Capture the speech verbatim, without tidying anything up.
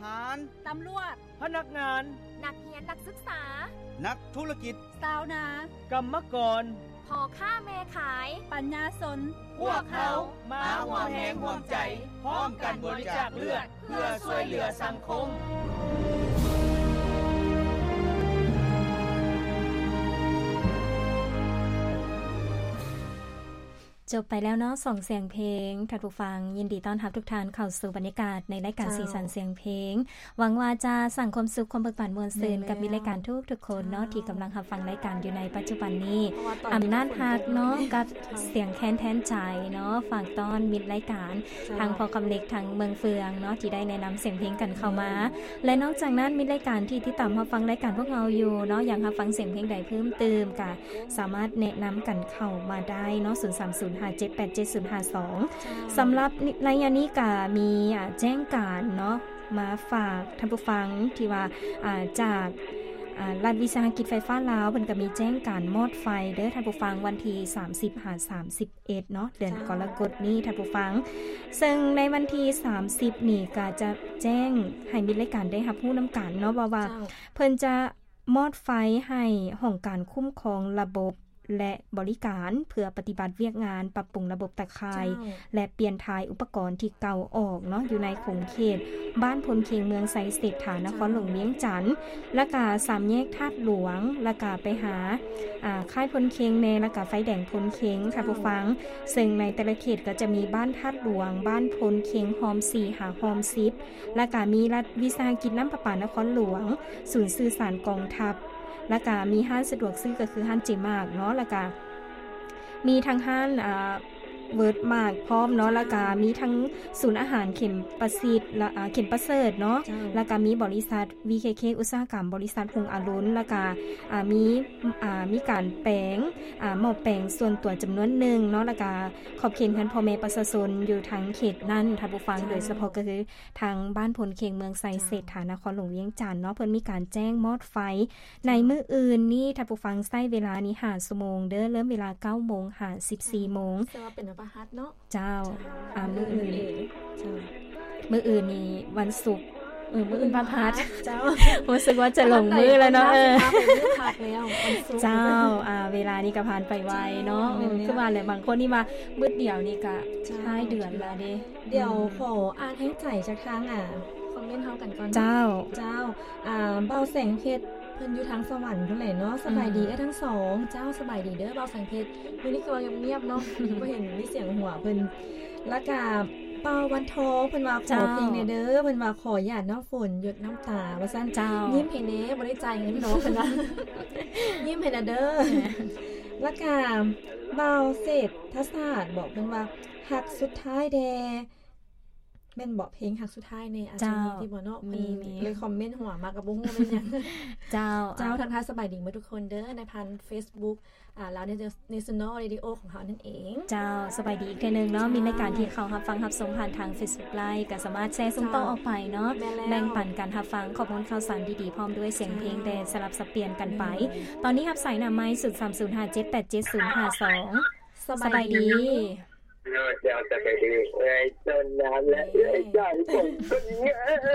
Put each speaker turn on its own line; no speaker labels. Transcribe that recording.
หาร
ตำรวจ
พนักงาน
นักเรียนนักศึกษา
นักธุรกิจ
ชาวน
ากรรมกร
พ่อค้าแม่ขาย
ปัญญาชน
พวกเขามาร่วมแรงร่วมใจพร้อมกันบริจาคเลือดเพื่อช่วยเหลือสังคม
จบไปแล้วเนาะส่งเสียงเพลงท่านผู้ฟังยินดีต้อนรับทุกท่านเข้าสู่บรรยากาศในรายการสีสันเสียงเพลงหวังว่าจะสร้างความสุขความเบิกบานมวลซื่นกับมีรายการทุกทุกคนเนาะที่กำลังรับฟังรายการอยู่ในปัจจุบันนี้อำนาจฮักเนาะกับเสียงแค้นแทนใจเนาะฝากต้อนมิตรรายการทางพอคำเล็กทางเมืองเฟืองเนาะที่ได้แนะนำเสียงเพลงกันเข้ามาและนอกจากนั้นมีรายการที่ที่ตามรับฟังรายการพวกเราอยู่เนาะอยากรับฟังเสียงเพลงใดเพิ่มเติมก็สามารถแนะนำกันเข้ามาได้เนาะศูนย์ สาม ศูนย์ ห้า เจ็ด แปด เจ็ด ศูนย์ ห้า สองสำหรับในยามนี้ก็มีแจ้งการเนาะมาฝากท่านผู้ฟังที่ว่าจากรัฐวิสาหกิจไฟฟ้าลาวเพิ่นก็มีแจ้งการมอดไฟเด้อท่านผู้ฟังวันที่สามสิบถึงสามสิบเอ็ดเนาะเดือนกรกฎาคมนี้ท่านผู้ฟังซึ่งในวันที่สามสิบนี่ก็จะแจ้งให้มีรายการได้รับรู้นำกันเนาะว่าว่าเพิ่นจะมอดไฟให้ห้องการคุ้มครองระบบและบริการเพื่อปฏิบัติเวียกงานปรับปรุงระบบตะข่ายและเปลี่ยนถ่ายอุปกรณ์ที่เก่าออกเนาะอยู่ในขงเขตบ้านพลเคียงเมืองไซเศรษฐานครหลวงเวียงจันทน์และก็สามแยกธาตุหลวงและก็ไปหาอ่าค่ายพลเคียงแนและก็ไฟแดงพลเคียงค่ะผู้ฟังซึ่งในแต่ละเขตก็จะมีบ้านธาตุหลวงบ้านพลเคียงหอมสี่หาหอมสิบและก็มีรัฐวิสาหกิจน้ำประปานครหลวงศูนย์สื่อสารกองทัพแล้วก็มีห้างสะดวกซื้อก็คือห้างเจมากเนาะแล้วก็มีทั้งห้างอ่าเวิร์ดมากพร้อมเนาะแล้วก็มีทั้งศูนย์อาหารเข็มประสิทธิ์และเข็มประเสริฐเนาะแล้วก็มีบริษัท วี เค เค อุตสาหกรรมบริษัทหงอรุณแล้วก็อ่ามีอ่ามีการแปลงอ่าหม้อแปลงส่วนตัวจำนวนหนึ่งเนาะแล้วก็ขอบเขตคันพ่อแม่ประชาชนอยู่ทั้งเขตนั้นท่านผู้ฟังโดยเฉพาะก็คือทางบ้านพลเคียงเมืองไซเศรษฐานครหลวงเวียงจันทน์เนาะเพิ่นมีการแจ้งมอดไฟในมื้ออื่นนี่ท่านผู้ฟังใช้เวลานี้ห้าชั่วโมงเด้อเริ่มเวลา เก้าโมง ห้าสิบสี่โมง
แต่ว่าเป็นประหัสเนาะ
เจ้าอ่ามื้ออื่นเจ้ามื้ออื่นนี่วันศุกร์เออมื้ออื่นพระพัดเจ้ารู้สึกว่าจะลงมื้อแล้วเนาะเออ
พักแล้ว
เจ้าอ่าเวลานี่ก็ผ่านไปไวเนาะคือว่าแหละบางคนนี่มามื้อเดียวนี่ก็ท้ายเดือนแล้วเด้
เดี๋ยวขออ่านให้ใจจากทางอ่ะคอมเมนต์เฮากันก่อน
เจ้า
เจ้าอ่าเบาแสงเพชรเพิ่นอยู่ทางสวรรค์พุ่นแหละเนาะสบายดีเอ้ทั้งสองเจ้าสบายดีเด้อเบาแสงเพชรมื้อนี้ก็ยังเงียบเนาะบ่เห็นมีเสียงหัวเพิ่นแล้วก็เป่าวันทองเพิ่นว่าขอเพลงแน่เด้อเพิ่นว่าขอหยาดน้ำฝนหยดน้ำตาว่าซั่น
เจ้า
ยิ้มให้แน่บ่ได้จ่ายเงินเนาะเพิ่นว่ายิ้มให้น่ะเด้อแล้วก็เบาเศรษฐศาสตร์บอกเพิ่นว่าฮักสุดท้ายแดแม่นบอกเพลงฮักสุดท้ายในอาจารย์ที่บ่เนาะมีเลยคอมเมนต์หัวมากับบ่ฮู้เป็นหยัง
เจ้า
เจ้าทักทายสบายดีมื้อทุกคนเด้อในพัน Facebook อ่าแล้วใน National Radio ของเฮานั่นเอง
เจ้าสบายดีอีกเทื่อนึงเนาะมีรายการที่เขารับฟังรับชมผ่านทาง Facebook Live ก็สามารถแชร์ส่งต่อออกไปเนาะแบ่งปันกันรับฟังข้อมูลข่าวสารดีๆพร้อมด้วยเสียงเพลงแต่สลับสับเปลี่ยนกันไปตอนนี้รับสายหน้าไมค์ศูนย์ สาม ศูนย์ ห้า เจ็ด แปด เจ็ด ศูนย์ ห้า สองสบายดี
เจ้าจะไปดีไอ้ต้นน้ำและไอ้เจ้าผมก็เงี้ย